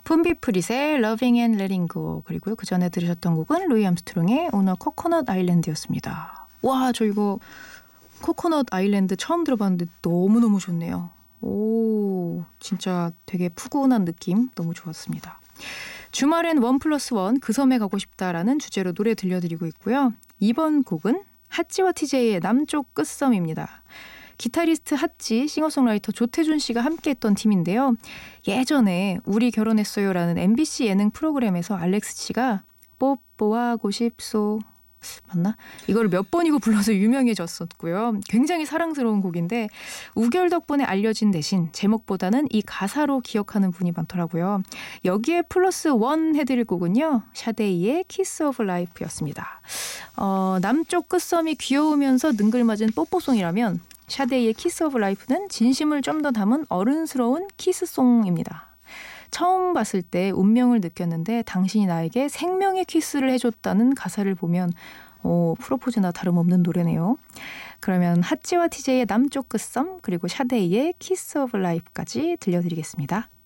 폼비프릿의 Loving and Letting Go, 그리고 그 전에 들으셨던 곡은 루이 암스트롱의 On a Coconut Island였습니다. 와, 저 이거 코코넛 아일랜드 처음 들어봤는데 너무너무 좋네요. 오, 진짜 되게 푸근한 느낌 너무 좋았습니다. 주말엔 1+1 그 섬에 가고 싶다라는 주제로 노래 들려드리고 있고요. 이번 곡은 핫지와 TJ의 남쪽 끝섬입니다. 기타리스트 핫지, 싱어송라이터 조태준 씨가 함께했던 팀인데요. 예전에 우리 결혼했어요라는 MBC 예능 프로그램에서 알렉스 씨가 뽀뽀하고 싶소, 맞나? 이거를 몇 번이고 불러서 유명해졌었고요. 굉장히 사랑스러운 곡인데 우결 덕분에 알려진 대신 제목보다는 이 가사로 기억하는 분이 많더라고요. 여기에 플러스 원 해드릴 곡은요, 샤데이의 키스 오브 라이프였습니다. 남쪽 끝섬이 귀여우면서 능글맞은 뽀뽀송이라면 샤데이의 키스 오브 라이프는 진심을 좀 더 담은 어른스러운 키스송입니다. 처음 봤을 때 운명을 느꼈는데 당신이 나에게 생명의 키스를 해줬다는 가사를 보면 프로포즈나 다름없는 노래네요. 그러면 핫지와 TJ의 남쪽 끝섬, 그리고 샤데이의 키스 오브 라이프까지 들려드리겠습니다.